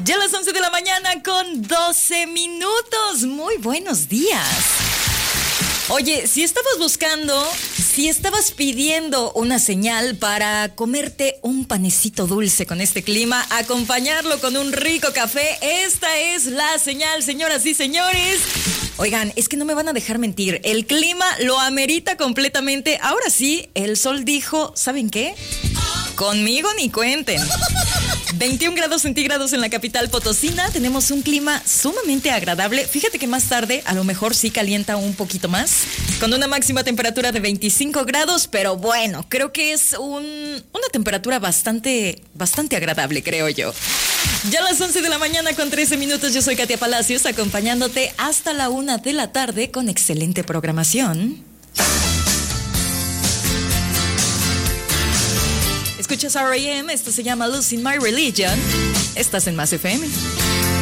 Ya a las 11 de la mañana con 12 minutos. Muy buenos días. Oye, si estabas pidiendo una señal para comerte un panecito dulce con este clima, acompañarlo con un rico café, esta es la señal, señoras y señores. Oigan, es que no me van a dejar mentir, el clima lo amerita completamente. Ahora sí, el sol dijo, ¿saben qué? Conmigo ni cuenten. 21 grados centígrados en la capital potosina. Tenemos un clima sumamente agradable. Fíjate que más tarde a lo mejor sí calienta un poquito más, con una máxima temperatura de 25 grados, pero bueno, creo que es una temperatura bastante agradable, creo yo. Ya a las 11 de la mañana con 13 minutos, yo soy Katia Palacios, acompañándote hasta la 1 de la tarde con excelente programación. Escuchas R.A.M., esto se llama Losing My Religion. Estás en Más FM.